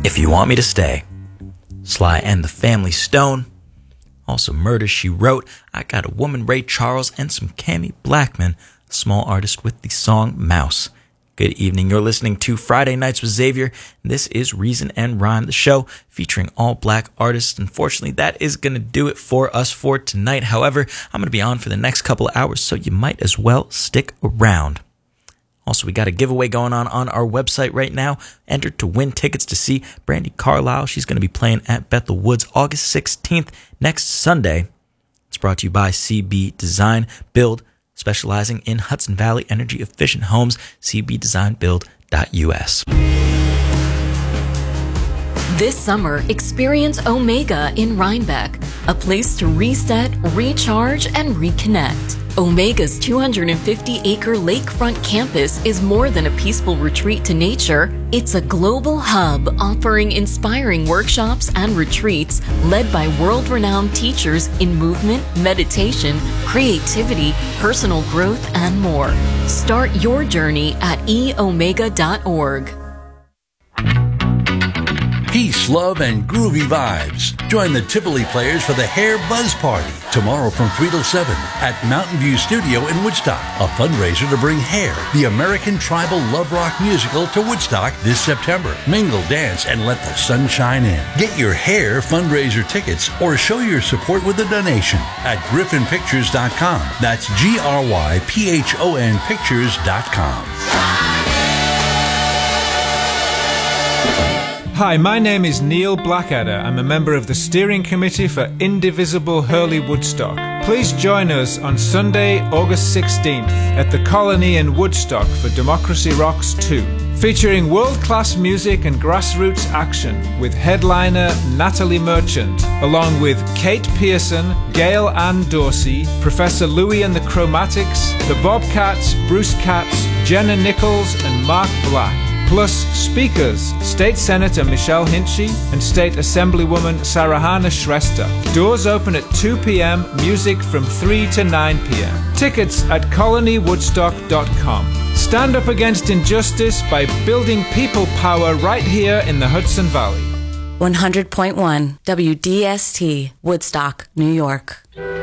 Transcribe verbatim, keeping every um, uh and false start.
If You Want Me to Stay. Sly and the Family Stone. Also Murder, She Wrote, I Got a Woman, Ray Charles, and some Cammie Blackman, a small artist with the song Mouse. Good evening, you're listening to Friday Nights with Xavier. This is Reason and Rhyme, the show featuring all black artists. Unfortunately, that is going to do it for us for tonight. However, I'm going to be on for the next couple of hours, so you might as well stick around. Also, we got a giveaway going on on our website right now. Enter to win tickets to see Brandi Carlile. She's going to be playing at Bethel Woods August sixteenth, next Sunday. It's brought to you by C B Design Build, specializing in Hudson Valley energy efficient homes. c b design build dot u s. This summer, experience Omega in Rhinebeck, a place to reset, recharge, and reconnect. Omega's two hundred fifty acre lakefront campus is more than a peaceful retreat to nature. It's a global hub offering inspiring workshops and retreats led by world-renowned teachers in movement, meditation, creativity, personal growth, and more. Start your journey at e omega dot org. Peace, love, and groovy vibes. Join the Tivoli Players for the Hair Buzz Party tomorrow from three till seven at Mountain View Studio in Woodstock. A fundraiser to bring Hair, the American tribal love rock musical, to Woodstock this September. Mingle, dance, and let the sun shine in. Get your Hair fundraiser tickets or show your support with a donation at griffin pictures dot com. That's G R Y P H O N pictures dot com. Hi, my name is Neil Blackadder. I'm a member of the steering committee for Indivisible Hurley Woodstock. Please join us on Sunday, August sixteenth at the Colony in Woodstock for Democracy Rocks two, featuring world-class music and grassroots action with headliner Natalie Merchant, along with Kate Pearson, Gail Ann Dorsey, Professor Louie and the Chromatics, the Bobcats, Bruce Katz, Jenna Nichols, and Mark Black. Plus speakers, State Senator Michelle Hinchy and State Assemblywoman Sarahana Shrestha. Doors open at two p.m., music from three to nine p.m. Tickets at colony woodstock dot com. Stand up against injustice by building people power right here in the Hudson Valley. one hundred point one W D S T, Woodstock, New York.